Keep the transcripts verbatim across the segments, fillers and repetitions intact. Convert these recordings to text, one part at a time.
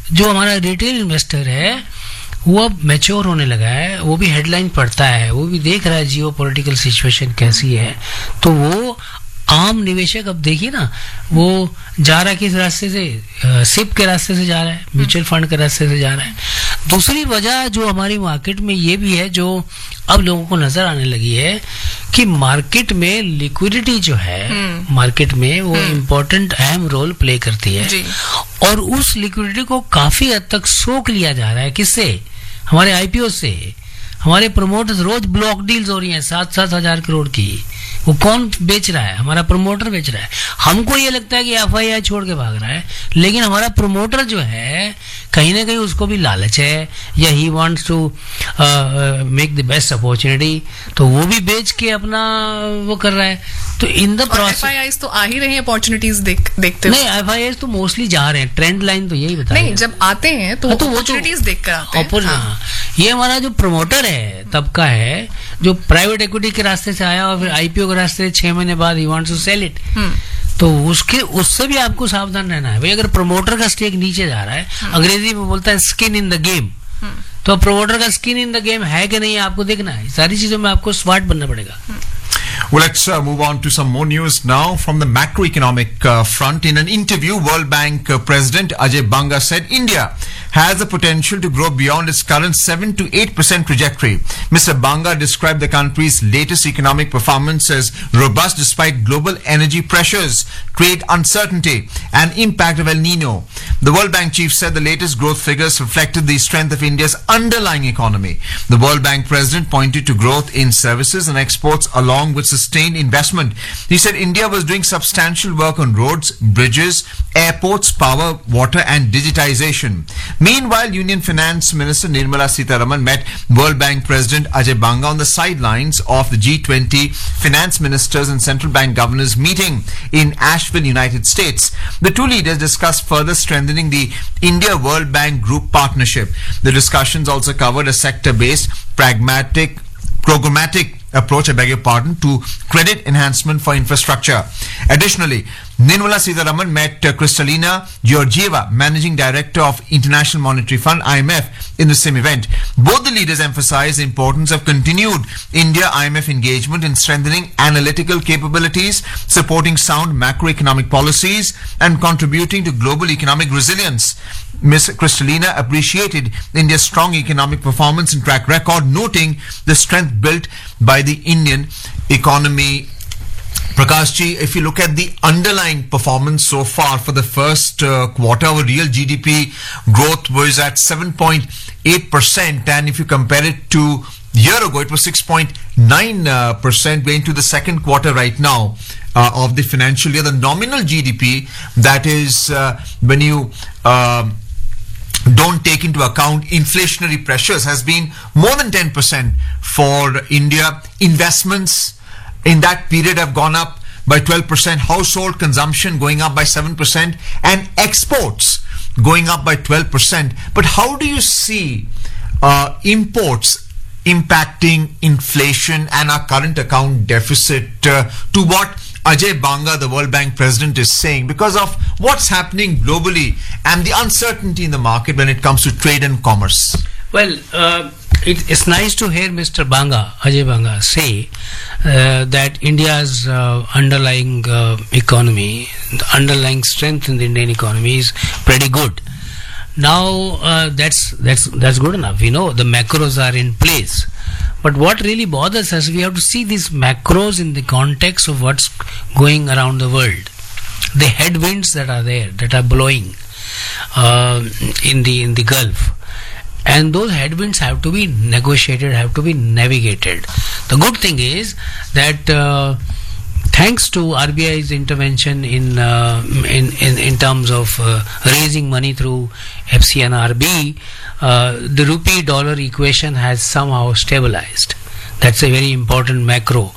जो हमारा retail investor है वो अब मैच्योर होने लगा है, वो भी हेडलाइन पढ़ता है, वो भी देख रहा है जियो पॉलिटिकल सिचुएशन कैसी है, तो वो आम निवेशक अब देखिए ना वो जा रहा है किस रास्ते से, सिप के रास्ते से जा रहा है, म्यूचुअल फंड के रास्ते से जा रहा है। दूसरी वजह जो हमारी मार्केट में ये भी है, जो अब लोगों को नजर आने लगी है कि मार्केट में लिक्विडिटी जो है मार्केट में वो इम्पोर्टेंट अहम रोल प्ले करती है जी। और उस लिक्विडिटी को काफी हद तक सोख लिया जा रहा है। किससे? हमारे आईपीओ से। हमारे प्रमोटर्स, रोज ब्लॉक डील्स हो रही हैं सात सात हजार करोड़ की। वो कौन बेच रहा है? हमारा प्रमोटर बेच रहा है। हमको ये लगता है कि एफआईआई छोड़ के भाग रहा है, लेकिन हमारा प्रमोटर जो है कहीं ना कहीं उसको भी लालच है, या he wants to make the best opportunity, तो वो भी बेच के अपना वो कर रहा है। तो इन द प्रोसेस एफआईआईज तो आ ही रहे हैं अपॉर्चुनिटीज देख, देखते नहीं, एफआईआईज तो मोस्टली जा रहे हैं, ट्रेंड लाइन तो यही बता नहीं, जब आते हैं तो अपॉर्चुनिटीज देख कर आते हैं। हाँ। ये हमारा जो प्रमोटर है तबका है जो प्राइवेट इक्विटी के रास्ते से आया और फिर आईपीओ के रास्ते छह महीने बाद he wants to cell it, तो उसके उससे भी आपको सावधान रहना है भाई। अगर प्रमोटर का स्टेक नीचे जा रहा है, अंग्रेजी में बोलता है स्किन इन द गेम, तो प्रमोटर का स्किन इन द गेम है कि नहीं आपको देखना है। सारी चीजों में आपको स्मार्ट बनना पड़ेगा। Well, let's uh, move on to some more news now from the macroeconomic uh, front. In an interview, World Bank uh, President Ajay Banga said India has the potential to grow beyond its current seven to eight percent trajectory. Mister Banga described the country's latest economic performance as robust despite global energy pressures, trade uncertainty, and impact of El Nino. The World Bank chief said the latest growth figures reflected the strength of India's underlying economy. The World Bank president pointed to growth in services and exports along with sustained investment. He said India was doing substantial work on roads, bridges, airports, power, water and digitization. Meanwhile, Union Finance Minister Nirmala Sitharaman met World Bank President Ajay Banga on the sidelines of the G twenty Finance Ministers and Central Bank Governors meeting in Asheville, United States. The two leaders discussed further strengthening the India-World Bank Group partnership. The discussions also covered a sector-based, pragmatic, programmatic approach, I beg your pardon, to credit enhancement for infrastructure. Additionally, Nirmala Sitharaman met uh, Kristalina Georgieva, Managing Director of International Monetary Fund, I M F, in the same event. Both the leaders emphasized the importance of continued India-I M F engagement in strengthening analytical capabilities, supporting sound macroeconomic policies, and contributing to global economic resilience. Miz Kristalina appreciated India's strong economic performance and track record, noting the strength built by the Indian economy. Prakashji, if you look at the underlying performance so far for the first uh, quarter, our real G D P growth was at seven point eight percent, and if you compare it to a year ago, it was six point nine percent. We're into the second quarter right now uh, of the financial year. The nominal G D P, that is uh, when you uh, don't take into account inflationary pressures, has been more than ten percent for India. Investments in that period have gone up by twelve percent, household consumption going up by seven percent, and exports going up by twelve percent. But how do you see uh, imports impacting inflation and our current account deficit uh, to what Ajay Banga, the World Bank president, is saying, because of what's happening globally and the uncertainty in the market when it comes to trade and commerce? Well, uh, it, it's nice to hear Mister Banga, Ajay Banga, say uh, that India's uh, underlying uh, economy, the underlying strength in the Indian economy is pretty good. Now, uh, that's that's that's good enough. We know the macros are in place. But what really bothers us, we have to see these macros in the context of what's going around the world. The headwinds that are there, that are blowing uh, in the in the Gulf. And those headwinds have to be negotiated, have to be navigated. The good thing is that uh, thanks to R B I's intervention in uh, in, in in terms of uh, raising money through F C N R B, uh, the rupee dollar equation has somehow stabilized. That's a very important macro.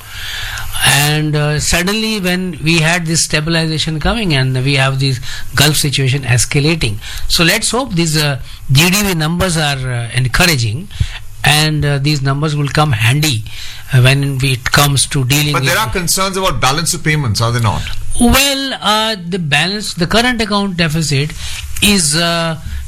And uh, suddenly when we had this stabilization coming and we have this Gulf situation escalating, so let's hope these uh, G D P numbers are uh, encouraging, and uh, these numbers will come handy uh, when it comes to dealing but with... But there are concerns about balance of payments, are there not? Well, uh, the balance, the current account deficit is uh,